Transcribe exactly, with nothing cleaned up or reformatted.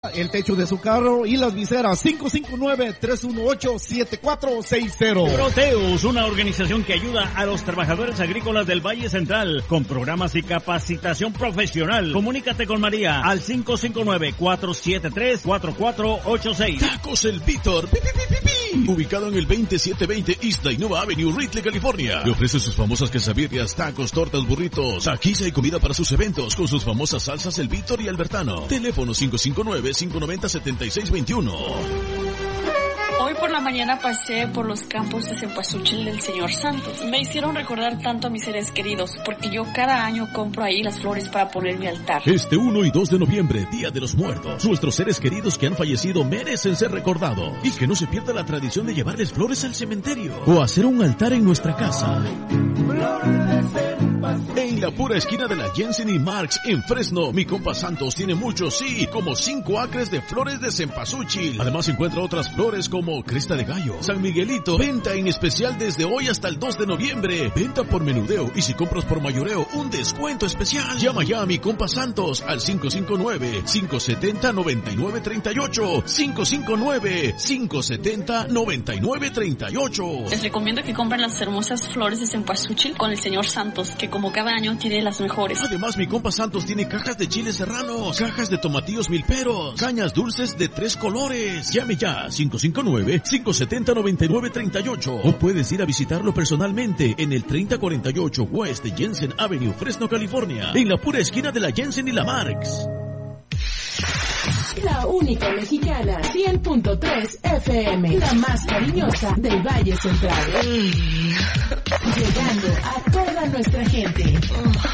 el techo de su carro y las viseras. Cinco cinco nueve, tres uno ocho, siete cuatro seis cero. Proteus, una organización que ayuda a los trabajadores agrícolas del Valle Central con programas y capacitación profesional. Comunícate con María al cinco cinco nueve, cuatro siete tres, cuatro cuatro ocho seis. Tacos El Víctor, pi, pi, pi, pi, pi. Ubicado en el veintisiete veinte East Innova Avenue, Ridley, California. Le ofrece sus famosas quesadillas, tacos, tortas, burritos, taquiza y comida para sus eventos con sus famosas salsas El Víctor y Albertano. Teléfono cinco cinco nueve, cinco nueve cero, siete seis dos uno. Hoy por la mañana pasé por los campos de Cempasúchil del Señor Santos. Me hicieron recordar tanto a mis seres queridos, porque yo cada año compro ahí las flores para poner mi altar. Este uno y dos de noviembre, Día de los Muertos, nuestros seres queridos que han fallecido merecen ser recordados. Y que no se pierda la tradición de llevarles flores al cementerio o hacer un altar en nuestra casa. En la pura esquina de la Jensen y Marx en Fresno, mi compa Santos tiene muchos, sí, como cinco acres de flores de cempasúchil. Además encuentra otras flores como cresta de gallo, San Miguelito. Venta en especial desde hoy hasta el dos de noviembre. Venta por menudeo y si compras por mayoreo, un descuento especial. Llama ya a mi compa Santos al cinco cinco nueve, cinco siete cero, nueve nueve tres ocho. cinco cinco nueve, cinco siete cero, nueve nueve tres ocho. Les recomiendo que compren las hermosas flores de cempasúchil con el señor Santos, que como cada año tiene las mejores. Además, mi compa Santos tiene cajas de chiles serranos, cajas de tomatillos milperos, cañas dulces de tres colores. Llame ya, cinco cinco nueve, cinco siete cero, nueve nueve tres ocho. O puedes ir a visitarlo personalmente en el treinta cuarenta y ocho West Jensen Avenue, Fresno, California, en la pura esquina de la Jensen y la Marx. La única mexicana, cien punto tres F M, la más cariñosa del Valle Central. Llegando a toda nuestra gente.